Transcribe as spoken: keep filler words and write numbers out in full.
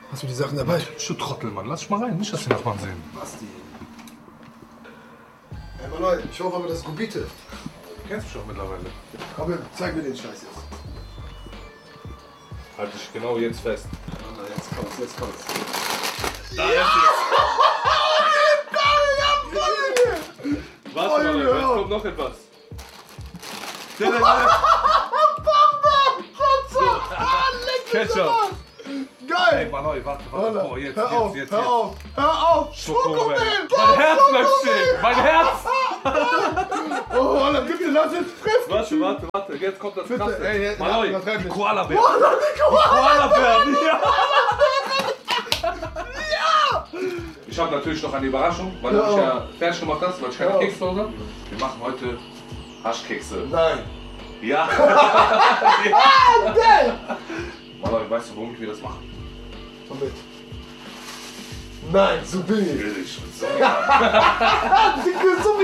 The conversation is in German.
Hast du die Sachen dabei? Du Trottel, Mann. Lass dich mal rein. Nicht, dass die Nachbarn sehen. Basti. Ey, mal Leute, ich hoffe aber, das ist Gubite. Du kennst mich doch mittlerweile. Aber zeig mir den Scheiß jetzt. Halt dich genau jetzt fest. Ah, jetzt kommt's, jetzt kommt's. Da ist es. Warte mal, Leute. Jetzt kommt noch etwas. Ketchup. Geil! Ey, Manoi, warte, warte. Warte. Oh, jetzt, Hör jetzt, auf, jetzt, hör jetzt. auf, hör auf! Schokomel. Schokomel! Mein Herz möchte stehen. Mein Herz. Oh, Alter, bitte lass jetzt fressen! Warte, warte, warte. Jetzt kommt das Bitte, Krasse. ey, ey, Manoi, übertreib die nicht. Koala-Bär. Koala, die Koala! Koala-Bären, ja. Ich habe natürlich noch eine Überraschung, weil du Ja. mich ja fertig gemacht hast, weil ich keine Ja. Kekse zu Hause habe. Wir machen heute Haschkekse. Nein! Ja. Ah, geil! Manoi, weißt du, womit wir das machen? Komm mit. Nein, so billig! Billig. So. Die ist so